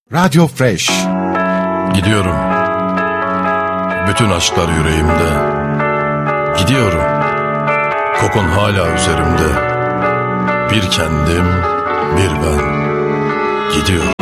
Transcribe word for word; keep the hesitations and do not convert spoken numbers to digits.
Radyo Fresh. Gidiyorum. Bütün aşklar yüreğimde. Gidiyorum. Kokun hala üzerimde. Bir kendim, bir ben. Gidiyorum.